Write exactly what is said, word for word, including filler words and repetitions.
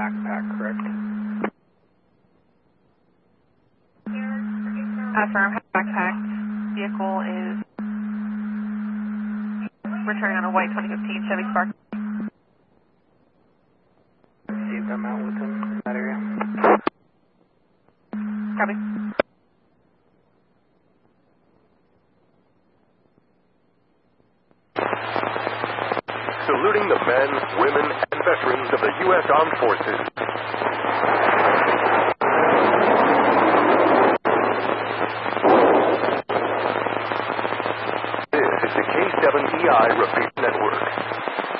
backpack, correct? Affirm, backpack. Vehicle is returning on a white twenty fifteen Chevy Spark. See if I'm out with him in that area. Copy. Saluting the men, women, and veterans of the U S Armed Forces.